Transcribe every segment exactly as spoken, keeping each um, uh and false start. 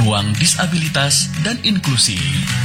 Ruang Disabilitas dan Inklusi.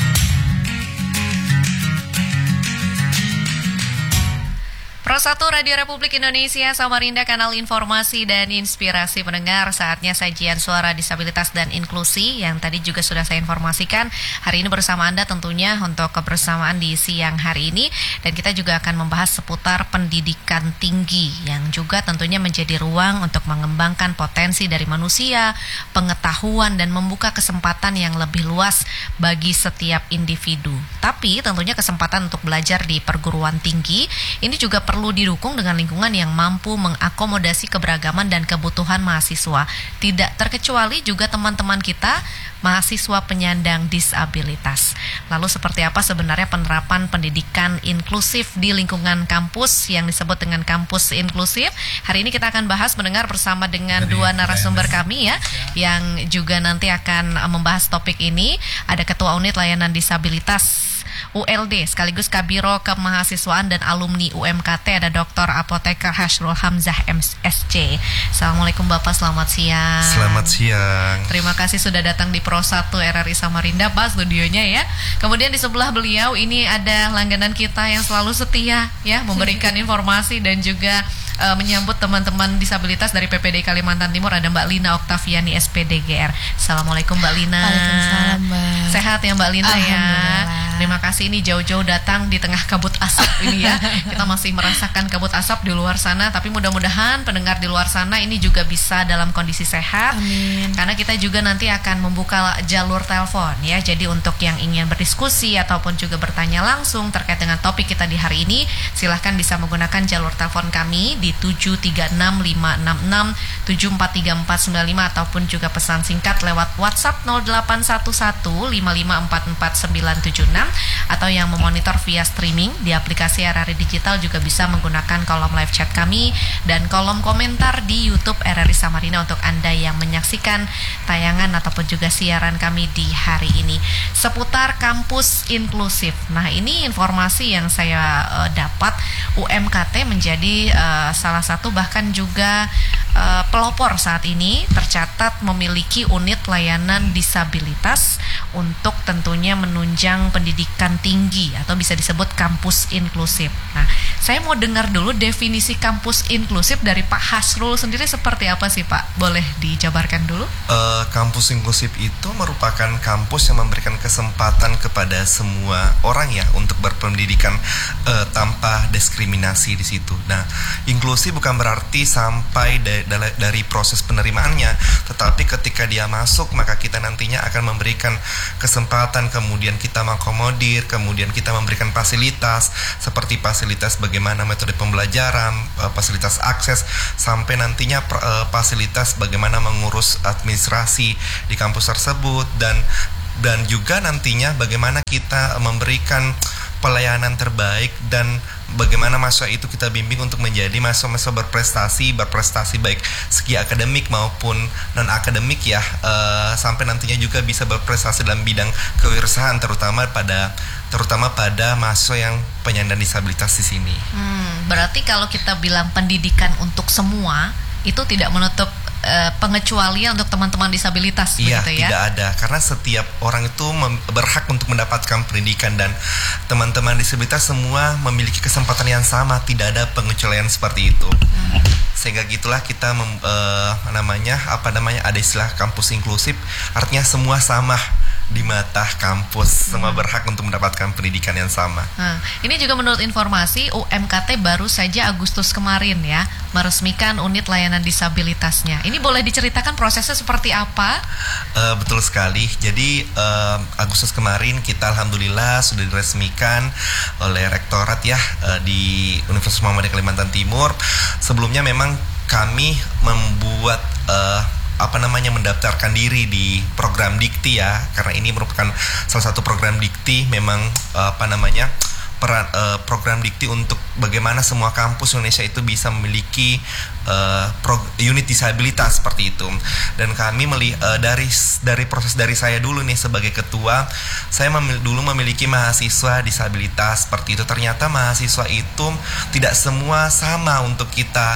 Pro satu Radio Republik Indonesia, Samarinda, kanal informasi dan inspirasi pendengar. Saatnya sajian suara disabilitas dan inklusi yang tadi juga sudah saya informasikan. Hari ini bersama Anda tentunya untuk kebersamaan di siang hari ini. Dan kita juga akan membahas seputar pendidikan tinggi yang juga tentunya menjadi ruang untuk mengembangkan potensi dari manusia, pengetahuan dan membuka kesempatan yang lebih luas bagi setiap individu. Tapi tentunya kesempatan untuk belajar di perguruan tinggi ini juga perlu perlu didukung dengan lingkungan yang mampu mengakomodasi keberagaman dan kebutuhan mahasiswa. Tidak terkecuali juga teman-teman kita, mahasiswa penyandang disabilitas. Lalu seperti apa sebenarnya penerapan pendidikan inklusif di lingkungan kampus yang disebut dengan kampus inklusif? Hari ini kita akan bahas mendengar bersama dengan dua narasumber kami ya, yang juga nanti akan membahas topik ini. Ada Ketua Unit Layanan Disabilitas U L D sekaligus Kabiro Kemahasiswaan dan Alumni U M K T, ada Doktor Apoteker Hasrul Hamzah M C. Assalamualaikum Bapak, selamat siang. Selamat siang. Terima kasih sudah datang di Pro satu R R I Samarinda, Pak, studionya ya. Kemudian di sebelah beliau ini ada langganan kita yang selalu setia ya, memberikan informasi dan juga uh, menyambut teman-teman disabilitas dari P P D Kalimantan Timur. Ada Mbak Lina Oktaviani S P D G R. Assalamualaikum Mbak Lina. Waalaikumsalam Mbak. Sehat ya Mbak Lina ya. Terima kasih ini jauh-jauh datang di tengah kabut asap ini ya. Kita masih merasakan kabut asap di luar sana, tapi mudah-mudahan pendengar di luar sana ini juga bisa dalam kondisi sehat. Amin. Karena kita juga nanti akan membuka jalur telepon ya. Jadi untuk yang ingin berdiskusi ataupun juga bertanya langsung terkait dengan topik kita di hari ini, silahkan bisa menggunakan jalur telepon kami di tujuh tiga enam lima enam enam tujuh empat tiga empat sembilan lima ataupun juga pesan singkat lewat WhatsApp nol delapan satu satu lima lima empat empat sembilan tujuh enam, atau yang memonitor via streaming di aplikasi R R I Digital juga bisa menggunakan kolom live chat kami dan kolom komentar di YouTube R R I Samarinda untuk Anda yang menyaksikan tayangan ataupun juga siaran kami di hari ini seputar kampus inklusif. Nah, ini informasi yang saya uh, dapat, U M K T menjadi uh, salah satu bahkan juga uh, pelopor saat ini tercatat memiliki unit layanan disabilitas untuk tentunya menunjang pendidikan tinggi atau bisa disebut kampus inklusif. Nah, saya mau dengar dulu definisi kampus inklusif dari Pak Hasrul sendiri seperti apa sih Pak? Boleh dijabarkan dulu? Uh, kampus inklusif itu merupakan kampus yang memberikan kesempatan kepada semua orang ya untuk berpendidikan uh, tanpa diskriminasi di situ. Nah, inklusi bukan berarti sampai da- da- dari proses penerimaannya, tetapi ketika dia masuk maka kita nantinya akan memberikan kesempatan, kemudian kita mengakomodir, kemudian kita memberikan fasilitas seperti fasilitas bagaimana metode pembelajaran, fasilitas akses, sampai nantinya fasilitas bagaimana mengurus administrasi di kampus tersebut, dan dan juga nantinya bagaimana kita memberikan pelayanan terbaik dan bagaimana mahasiswa itu kita bimbing untuk menjadi mahasiswa-mahasiswa berprestasi, berprestasi baik segi akademik maupun non-akademik ya, uh, sampai nantinya juga bisa berprestasi dalam bidang kewirausahaan terutama pada terutama pada mahasiswa yang penyandang disabilitas di sini. Hmm, berarti kalau kita bilang pendidikan untuk semua itu tidak menutup uh, pengecualian untuk teman-teman disabilitas, iya, begitu ya? Tidak ada, karena setiap orang itu mem- berhak untuk mendapatkan pendidikan dan teman-teman disabilitas semua memiliki kesempatan yang sama, tidak ada pengecualian seperti itu. Hmm. Sehingga gitulah kita mem- uh, namanya apa namanya ada istilah kampus inklusif, artinya semua sama di mata kampus, semua berhak untuk mendapatkan pendidikan yang sama. Nah, ini juga menurut informasi U M K T baru saja Agustus kemarin ya meresmikan unit layanan disabilitasnya. Ini boleh diceritakan prosesnya seperti apa? Uh, betul sekali. Jadi uh, Agustus kemarin kita alhamdulillah sudah diresmikan oleh rektorat ya uh, di Universitas Muhammadiyah Kalimantan Timur. Sebelumnya memang kami membuat uh, apa namanya mendaftarkan diri di program Dikti ya, karena ini merupakan salah satu program Dikti, memang apa namanya peran, uh, program Dikti untuk bagaimana semua kampus Indonesia itu bisa memiliki uh, pro, unit disabilitas seperti itu. Dan kami meli, uh, dari dari proses dari saya dulu nih sebagai ketua, saya memil, dulu memiliki mahasiswa disabilitas seperti itu. Ternyata mahasiswa itu tidak semua sama untuk kita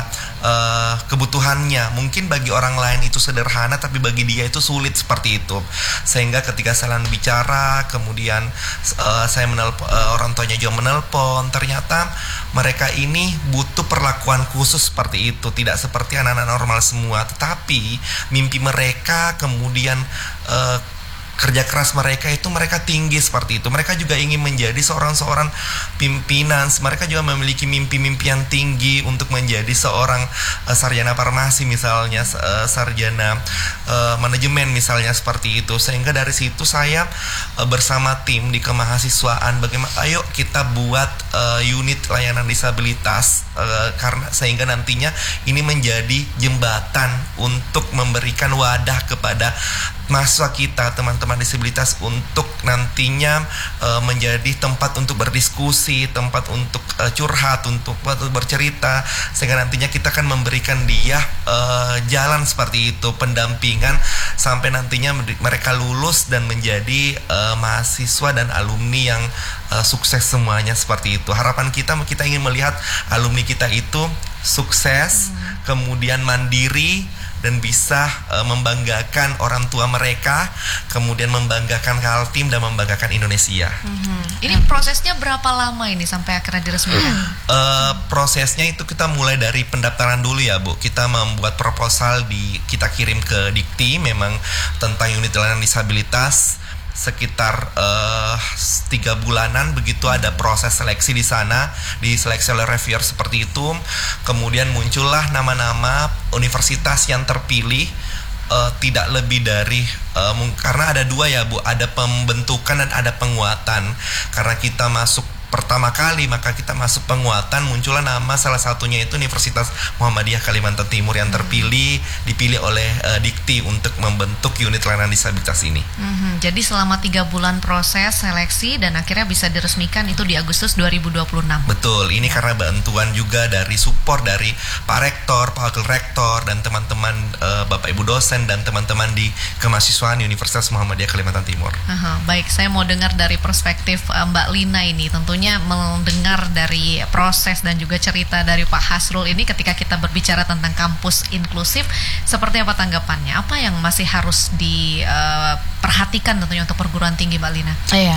uh, kebutuhannya. Mungkin bagi orang lain itu sederhana, tapi bagi dia itu sulit seperti itu. Sehingga ketika saya bicara, kemudian uh, saya menelpon, uh, orang tuanya juga menelpon, ternyata mereka ini butuh perlakuan khusus seperti itu. Tidak seperti anak-anak normal semua, tetapi mimpi mereka, kemudian uh, kerja keras mereka itu mereka tinggi seperti itu. Mereka juga ingin menjadi seorang-seorang pimpinan. Mereka juga memiliki mimpi-mimpi yang tinggi untuk menjadi seorang uh, sarjana farmasi misalnya, uh, sarjana uh, manajemen misalnya seperti itu. Sehingga dari situ saya uh, bersama tim di kemahasiswaan, bagaimana ayo kita buat uh, unit layanan disabilitas uh, karena sehingga nantinya ini menjadi jembatan untuk memberikan wadah kepada mahasiswa kita, teman-teman disabilitas, untuk nantinya uh, menjadi tempat untuk berdiskusi, tempat untuk uh, curhat, untuk, untuk bercerita, sehingga nantinya kita akan memberikan dia uh, jalan seperti itu, pendampingan sampai nantinya mereka lulus dan menjadi uh, mahasiswa dan alumni yang uh, sukses semuanya seperti itu. Harapan kita, kita ingin melihat alumni kita itu sukses, hmm. kemudian mandiri, dan bisa uh, membanggakan orang tua mereka, kemudian membanggakan Kaltim dan membanggakan Indonesia. Mm-hmm. Ini prosesnya berapa lama ini sampai akhirnya diresmikan? uh, prosesnya itu kita mulai dari pendaftaran dulu ya Bu. Kita membuat proposal, di kita kirim ke Dikti, memang tentang unit layanan disabilitas. Sekitar uh, tiga bulanan begitu ada proses seleksi di sana, diseleksi oleh reviewer seperti itu. Kemudian muncullah nama-nama universitas yang terpilih, uh, tidak lebih dari uh, karena ada dua ya Bu, ada pembentukan dan ada penguatan. Karena kita masuk pertama kali, maka kita masuk penguatan, muncullah nama salah satunya itu Universitas Muhammadiyah Kalimantan Timur yang terpilih, dipilih oleh uh, Dikti untuk membentuk unit layanan disabilitas ini. Mm-hmm. Jadi selama tiga bulan proses seleksi dan akhirnya bisa diresmikan itu di Agustus dua ribu dua puluh enam. Betul, ini karena bantuan juga dari support dari Pak Rektor, Pak Wakil Rektor, dan teman-teman uh, Bapak Ibu dosen dan teman-teman di kemahasiswaan Universitas Muhammadiyah Kalimantan Timur. Aha, baik, saya mau dengar dari perspektif uh, Mbak Lina ini, tentunya mendengar dari proses dan juga cerita dari Pak Hasrul ini ketika kita berbicara tentang kampus inklusif, seperti apa tanggapannya? Apa yang masih harus diperhatikan uh, tentunya untuk perguruan tinggi, Mbak Lina? Iya,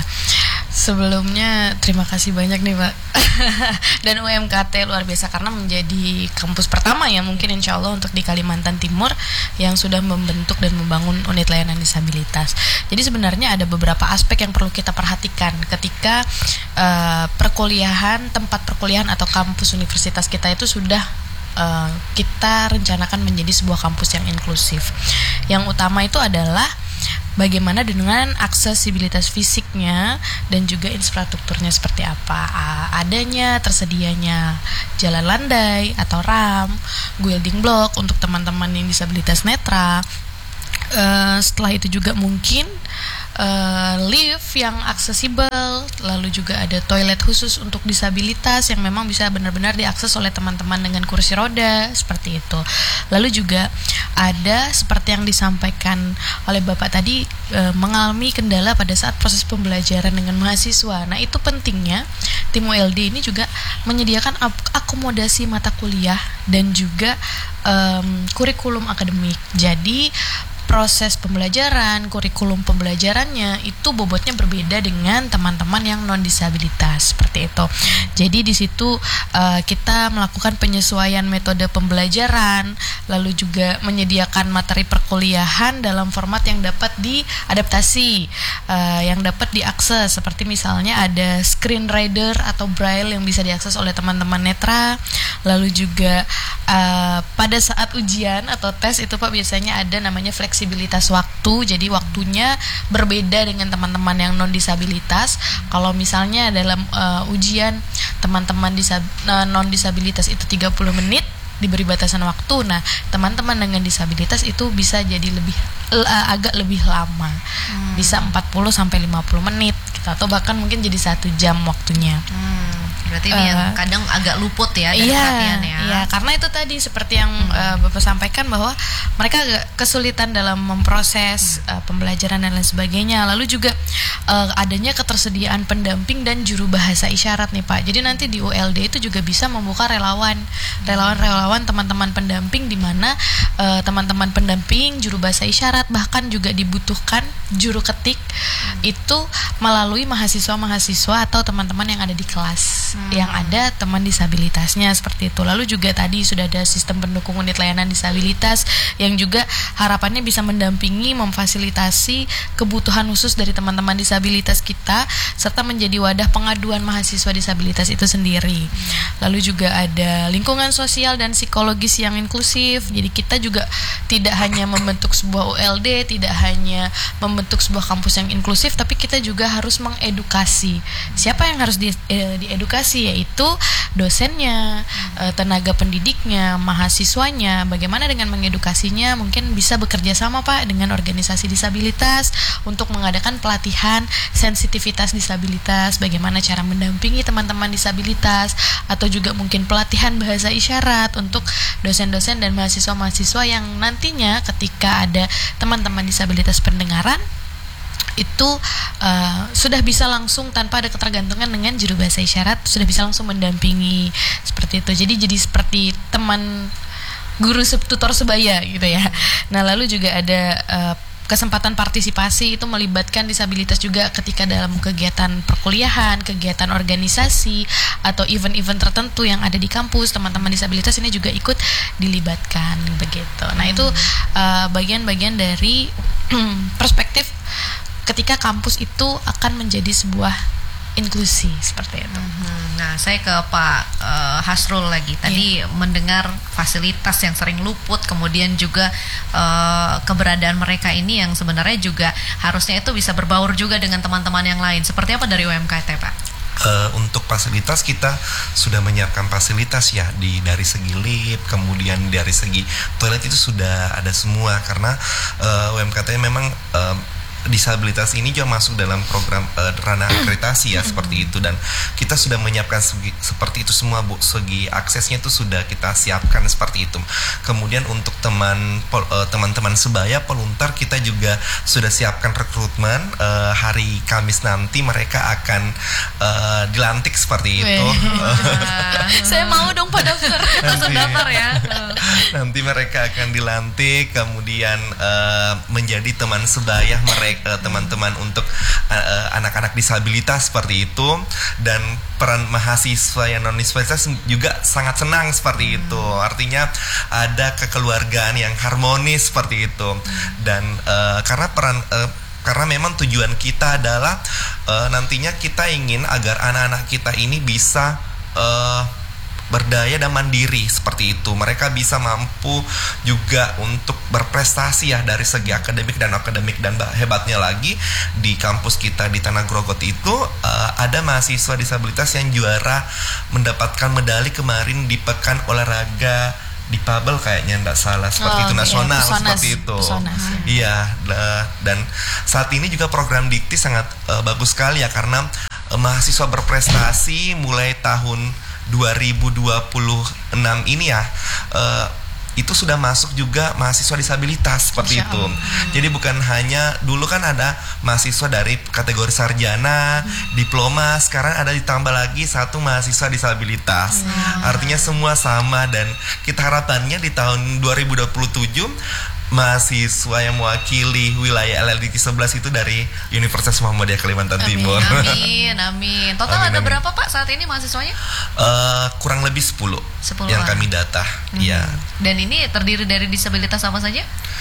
sebelumnya terima kasih banyak nih Pak dan U M K T luar biasa karena menjadi kampus pertama ya mungkin insya Allah untuk di Kalimantan Timur yang sudah membentuk dan membangun unit layanan disabilitas. Jadi sebenarnya ada beberapa aspek yang perlu kita perhatikan ketika uh, perkuliahan, tempat perkuliahan atau kampus universitas kita itu sudah uh, kita rencanakan menjadi sebuah kampus yang inklusif. Yang utama itu adalah bagaimana dengan aksesibilitas fisiknya dan juga infrastrukturnya seperti apa, adanya, tersedianya jalan landai atau ramp, building block untuk teman-teman yang disabilitas netra. Uh, setelah itu juga mungkin uh, lift yang aksesibel, lalu juga ada toilet khusus untuk disabilitas yang memang bisa benar-benar diakses oleh teman-teman dengan kursi roda seperti itu. Lalu juga ada seperti yang disampaikan oleh Bapak tadi, uh, mengalami kendala pada saat proses pembelajaran dengan mahasiswa. Nah itu pentingnya tim U L D ini juga menyediakan ak- akomodasi mata kuliah dan juga um, kurikulum akademik. Jadi proses pembelajaran, kurikulum pembelajarannya itu bobotnya berbeda dengan teman-teman yang non disabilitas seperti itu. Jadi di situ uh, kita melakukan penyesuaian metode pembelajaran, lalu juga menyediakan materi perkuliahan dalam format yang dapat diadaptasi, uh, yang dapat diakses. Seperti misalnya ada screen reader atau braille yang bisa diakses oleh teman-teman netra. Lalu juga uh, pada saat ujian atau tes itu Pak biasanya ada namanya flex fleksibilitas waktu, jadi waktunya berbeda dengan teman-teman yang non disabilitas. Kalau misalnya dalam uh, ujian teman-teman disab- uh, non disabilitas itu tiga puluh menit diberi batasan waktu, nah teman-teman dengan disabilitas itu bisa jadi lebih uh, agak lebih lama, hmm. bisa empat puluh sampai lima puluh menit gitu, atau bahkan mungkin jadi satu jam waktunya. Hmm. Berarti ini yang kadang agak luput ya dari iya, perhatian ya. Iya, karena itu tadi seperti yang hmm. uh, Bapak sampaikan bahwa mereka agak kesulitan dalam memproses uh, pembelajaran dan lain sebagainya. Lalu juga uh, adanya ketersediaan pendamping dan juru bahasa isyarat nih Pak. Jadi nanti di U L D itu juga bisa membuka relawan, relawan-relawan teman-teman pendamping, di mana uh, teman-teman pendamping, juru bahasa isyarat, bahkan juga dibutuhkan juru ketik hmm. itu melalui mahasiswa-mahasiswa atau teman-teman yang ada di kelas. Hmm. Yang ada teman disabilitasnya seperti itu. Lalu juga tadi sudah ada sistem pendukung unit layanan disabilitas yang juga harapannya bisa mendampingi, memfasilitasi kebutuhan khusus dari teman-teman disabilitas kita, serta menjadi wadah pengaduan mahasiswa disabilitas itu sendiri. Hmm. Lalu juga ada lingkungan sosial dan psikologis yang inklusif. Jadi kita juga tidak hanya membentuk sebuah U L D, tidak hanya membentuk sebuah kampus yang inklusif, tapi kita juga harus mengedukasi. Siapa yang harus di, eh, diedukasi? Yaitu dosennya, hmm. tenaga pendidiknya, mahasiswanya. Bagaimana dengan mengedukasinya? Mungkin bisa bekerja sama Pak dengan organisasi disabilitas untuk mengadakan pelatihan sensitivitas disabilitas, bagaimana cara mendampingi teman-teman disabilitas, atau juga mungkin pelatihan bahasa isyarat untuk dosen-dosen dan mahasiswa-mahasiswa yang nantinya ketika ada teman-teman disabilitas pendengaran itu uh, sudah bisa langsung tanpa ada ketergantungan dengan juru bahasa isyarat, sudah bisa langsung mendampingi seperti itu. Jadi jadi seperti teman guru tutor sebaya gitu ya. Nah, lalu juga ada uh, kesempatan partisipasi, itu melibatkan disabilitas juga ketika dalam kegiatan perkuliahan, kegiatan organisasi, atau event-event tertentu yang ada di kampus. Teman-teman disabilitas ini juga ikut dilibatkan begitu. Nah, itu uh, bagian-bagian dari perspektif ketika kampus itu akan menjadi sebuah inklusi seperti itu. Nah, saya ke Pak uh, Hasrul lagi. Tadi yeah. mendengar fasilitas yang sering luput, kemudian juga uh, keberadaan mereka ini yang sebenarnya juga harusnya itu bisa berbaur juga dengan teman-teman yang lain. Seperti apa dari U M K T, Pak? Uh, untuk fasilitas kita sudah menyiapkan fasilitas ya, di dari segi lift, kemudian dari segi toilet itu sudah ada semua, karena uh, U M K T memang uh, disabilitas ini juga masuk dalam program uh, ranah akreditasi ya, seperti itu, dan kita sudah menyiapkan segi, seperti itu semua Bu. Segi aksesnya itu sudah kita siapkan seperti itu. Kemudian untuk teman pol, uh, teman-teman sebaya peluntar, kita juga sudah siapkan rekrutmen. uh, hari Kamis nanti mereka akan uh, dilantik seperti itu. Saya mau dong Pak daftar. Langsung daftar ya. Nanti mereka akan dilantik, kemudian uh, menjadi teman sebaya mereka, teman-teman untuk uh, anak-anak disabilitas seperti itu. Dan peran mahasiswa yang non disabilitas juga sangat senang seperti itu. Artinya ada kekeluargaan yang harmonis seperti itu. Dan uh, karena peran uh, karena memang tujuan kita adalah uh, nantinya kita ingin agar anak-anak kita ini bisa uh, berdaya dan mandiri seperti itu. Mereka bisa mampu juga untuk berprestasi ya dari segi akademik dan akademik dan hebatnya lagi di kampus kita di Tanah Grogot itu uh, ada mahasiswa disabilitas yang juara mendapatkan medali kemarin di Pekan Olahraga difabel kayaknya enggak salah seperti oh, itu nasional iya, seperti itu. Iya, dan saat ini juga program Dikti sangat uh, bagus sekali ya, karena uh, mahasiswa berprestasi mulai tahun dua ribu dua puluh enam ini ya, uh, itu sudah masuk juga mahasiswa disabilitas seperti itu. Hmm. Jadi bukan hanya dulu kan ada mahasiswa dari kategori sarjana, hmm. diploma, sekarang ada ditambah lagi satu mahasiswa disabilitas. Hmm. Artinya semua sama, dan kita harapannya di tahun dua ribu dua puluh tujuh mahasiswa yang mewakili wilayah L L D T sebelas itu dari Universitas Muhammadiyah Kalimantan amin, Timur. Amin, amin. Total amin, ada amin. Berapa Pak saat ini mahasiswanya? Uh, kurang lebih sepuluh yang kami data. Hmm. Ya. Dan ini terdiri dari disabilitas apa saja?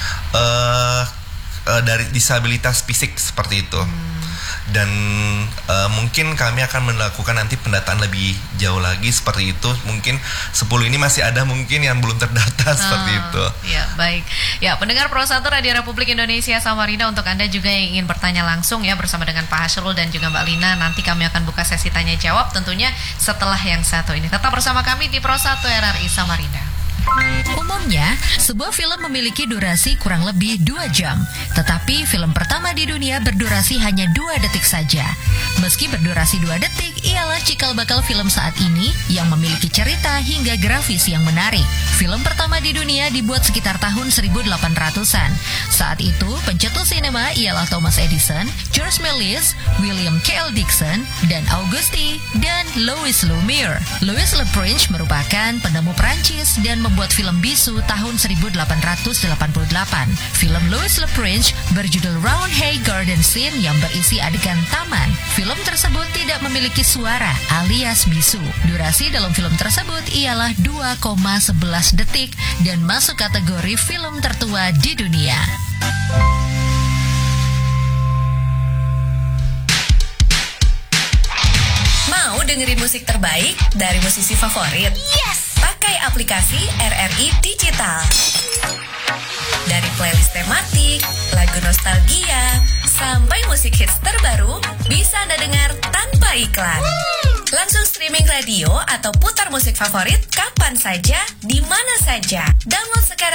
Uh, uh, dari disabilitas fisik seperti itu. Hmm. Dan uh, mungkin kami akan melakukan nanti pendataan lebih jauh lagi seperti itu. Mungkin sepuluh ini masih ada mungkin yang belum terdata seperti oh, itu. Ya, baik. Ya, pendengar Pro satu Radio Republik Indonesia Samarinda, untuk Anda juga yang ingin bertanya langsung ya bersama dengan Pak Hasrul dan juga Mbak Lina, nanti kami akan buka sesi tanya jawab tentunya setelah yang satu ini. Tetap bersama kami di Pro satu R R I Samarinda. Umumnya, sebuah film memiliki durasi kurang lebih dua jam, tetapi film pertama di dunia berdurasi hanya dua detik saja. Meski berdurasi dua detik, ialah cikal bakal film saat ini yang memiliki cerita hingga grafis yang menarik. Film pertama di dunia dibuat sekitar tahun seribu delapan ratusan. Saat itu, pencetus sinema ialah Thomas Edison, George Méliès, William K L Dixon, dan Auguste dan Louis Lumière. Louis Le Prince merupakan penemu Prancis dan membuat film bisu tahun seribu delapan ratus delapan puluh delapan. Film Louis Le Prince berjudul Round Hay Garden Scene yang berisi adegan taman. Film tersebut tidak memiliki suara alias bisu. Durasi dalam film tersebut ialah dua koma sebelas detik dan masuk kategori film tertua di dunia. Mau dengerin musik terbaik dari musisi favorit? Yes! Pakai aplikasi R R I Digital. Dari playlist tematik, lagu nostalgia, sampai musik hits terbaru, bisa Anda dengar tanpa iklan. Langsung streaming radio atau putar musik favorit kapan saja, di mana saja. Download sekarang